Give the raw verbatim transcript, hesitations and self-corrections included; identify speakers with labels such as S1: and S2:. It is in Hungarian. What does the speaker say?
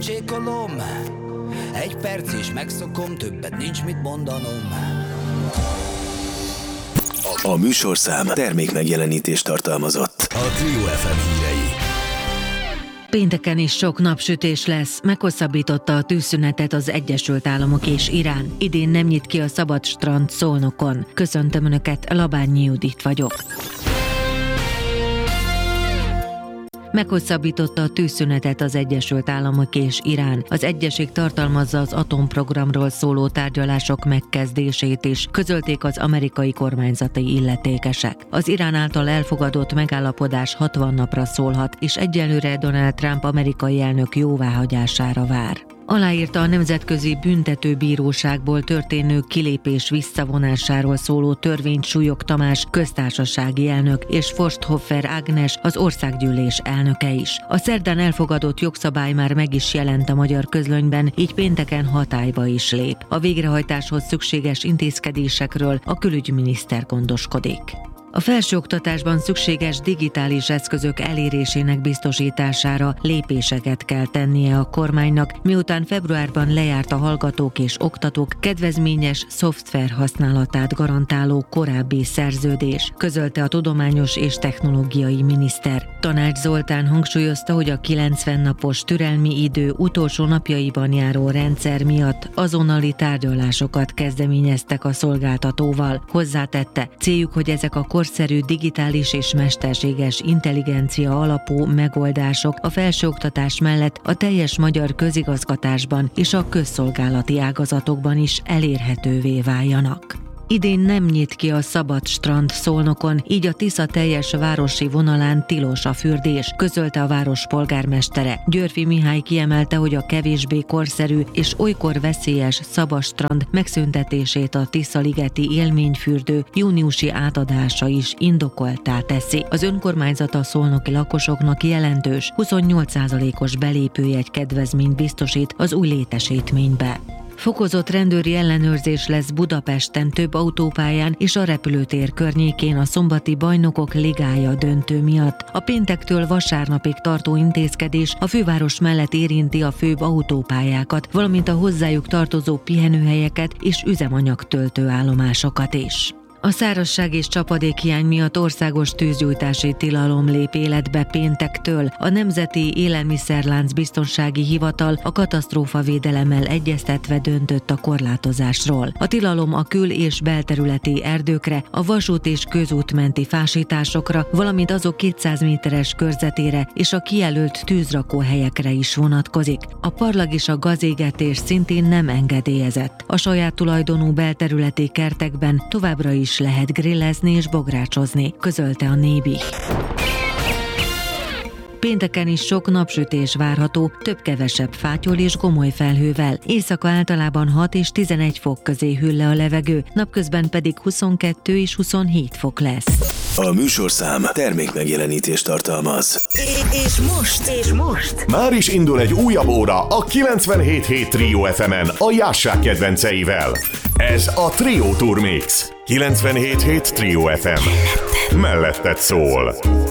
S1: Pocsékolom, egy perc és megszokom, többet nincs mit mondanom.
S2: A műsorszám termékmegjelenítést tartalmazott. A Trio ef em hírei.
S3: Pénteken is sok napsütés lesz, meghosszabbította a tűzszünetet az Egyesült Államok és Irán. Idén nem nyit ki a szabad strand Szolnokon. Köszöntöm Önöket, Labányi Judit vagyok. Meghosszabbította a tűzszünetet az Egyesült Államok és Irán. Az egyezség tartalmazza az atomprogramról szóló tárgyalások megkezdését is, közölték az amerikai kormányzati illetékesek. Az Irán által elfogadott megállapodás hatvan napra szólhat, és egyelőre Donald Trump amerikai elnök jóváhagyására vár. Aláírta a Nemzetközi Büntetőbíróságból történő kilépés visszavonásáról szóló törvényt Súlyog Tamás köztársasági elnök és Forsthoffer Ágnes az országgyűlés elnöke is. A szerdán elfogadott jogszabály már meg is jelent a magyar közlönyben, így pénteken hatályba is lép. A végrehajtáshoz szükséges intézkedésekről a külügyminiszter gondoskodik. A felsőoktatásban szükséges digitális eszközök elérésének biztosítására lépéseket kell tennie a kormánynak, miután februárban lejárt a hallgatók és oktatók kedvezményes szoftver használatát garantáló korábbi szerződés, közölte a tudományos és technológiai miniszter. Tanács Zoltán hangsúlyozta, hogy a kilencven napos türelmi idő utolsó napjaiban járó rendszer miatt azonnali tárgyalásokat kezdeményeztek a szolgáltatóval. Hozzátette, céljuk, hogy ezek a korszerű digitális és mesterséges intelligencia alapú megoldások a felsőoktatás mellett a teljes magyar közigazgatásban és a közszolgálati ágazatokban is elérhetővé váljanak. Idén nem nyit ki a szabad strand Szolnokon, így a Tisza teljes városi vonalán tilos a fürdés, közölte a város polgármestere. Györfi Mihály kiemelte, hogy a kevésbé korszerű és olykor veszélyes szabad strand megszüntetését a Tisza-ligeti élményfürdő júniusi átadása is indokolttá teszi. Az önkormányzat a szolnoki lakosoknak jelentős huszonnyolc százalékos belépőjegy kedvezményt biztosít az új létesítménybe. Fokozott rendőri ellenőrzés lesz Budapesten több autópályán és a repülőtér környékén a szombati Bajnokok Ligája döntő miatt. A péntektől vasárnapig tartó intézkedés a főváros mellett érinti a főbb autópályákat, valamint a hozzájuk tartozó pihenőhelyeket és üzemanyagtöltőállomásokat is. A szárazság és csapadékhiány miatt országos tűzgyújtási tilalom lép életbe péntektől. A Nemzeti Élelmiszerlánc Biztonsági Hivatal a katasztrófavédelemmel egyeztetve döntött a korlátozásról. A tilalom a kül- és belterületi erdőkre, a vasút és közút menti fásításokra, valamint azok kétszáz méteres körzetére és a kijelölt tűzrakóhelyekre is vonatkozik. A parlag és a gazégetés szintén nem engedélyezett. A saját tulajdonú belterületi kertekben továbbra is lehet grillezni és bográcsozni, közölte a Nébi. Pénteken is sok napsütés várható, több-kevesebb fátyol és gomoly felhővel. Éjszaka általában hat és tizenegy fok közé hűl le a levegő, napközben pedig huszonkettő és huszonhét fok lesz.
S2: A műsorszám termékmegjelenítést tartalmaz.
S4: És most, és most
S5: már is indul egy újabb óra a kilencvenhét hét Trio ef emen a Jásság kedvenceivel. Ez a Trio Tour Mix. kilencvenhét hét Trio ef em. Melletted szól.